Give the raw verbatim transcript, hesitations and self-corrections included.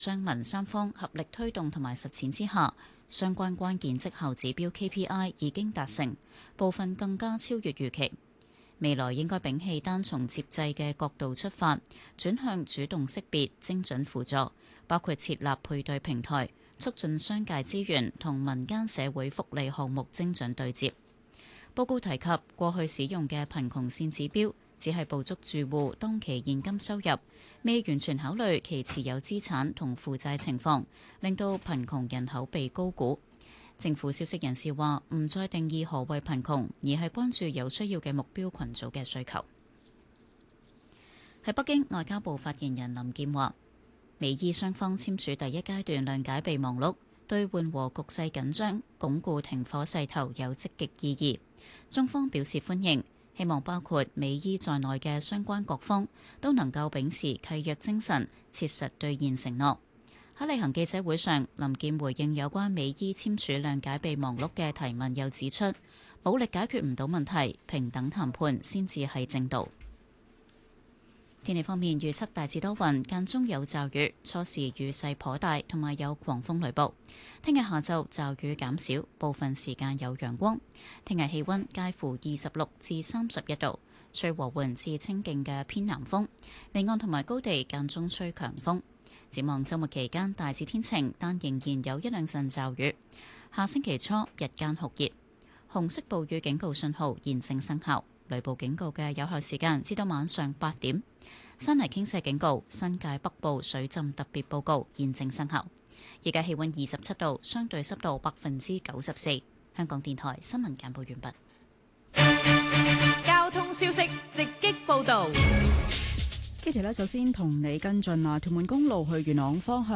商民三方合力推動同埋實踐之下，相關關鍵績效指標 K P I 已經達成，部分更加超越預期。未來應該摒棄單從接濟嘅角度出發，轉向主動識別、精準輔助，包括設立配對平台，促進商界資源同民間社會福利項目精準對接。報告提及過去使用嘅貧窮線指標，只係捕捉住戶當期現金收入，未完全考慮其持有資產同負債情況，令到貧窮人口被高估。政府消息人士話，唔再定義何謂貧窮，而係關注有需要嘅目標群組嘅需求。喺北京，外交部發言人林健話，美伊雙方簽署第一階段諒解備忘錄，對緩和局勢緊張、鞏固停火勢頭有積極意義。中方表示歡迎，希望包括美伊在內嘅相關各方都能夠秉持契約精神，切實兌現承諾。喺例行記者會上，林健回應有關美伊簽署諒解備忘錄嘅提問，又指出武力解決唔到問題，平等談判先至係正道。天氣方面，預測大致多雲，間中有驟雨，初時雨勢頗大，同埋有狂風雷暴。聽日下晝驟雨減少，部分時間有陽光。聽日氣溫介乎二十六至三十一度，吹和緩至清勁嘅偏南風，離岸同埋高地間中吹強風。展望週末期間大致天晴，但仍然有一兩陣驟雨。下星期初日間酷熱，紅色暴雨警告信號現正生效，雷暴警告嘅有效時間至到晚上八點。山泥傾瀉警告、新界北部水浸特別報告現正生效。而家氣溫二十七度，相對濕度百分之九十四。香港電台新聞簡報完畢。交通消息直擊報道。 Kitty 呢，首先同你跟進啊，屯門公路去元朗方向。